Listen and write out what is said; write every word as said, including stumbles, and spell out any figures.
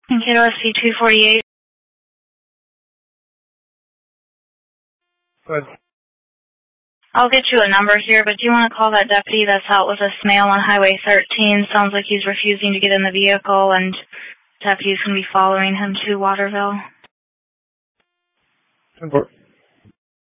K O S C two forty-eight. Go ahead. I'll get you a number here, but do you want to call that deputy that's out with a male on Highway thirteen? Sounds like he's refusing to get in the vehicle, and deputy's going to be following him to Waterville. ten four.